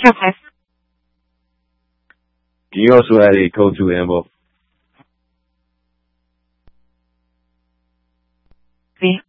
Can you also add a code to Ambo? Sí.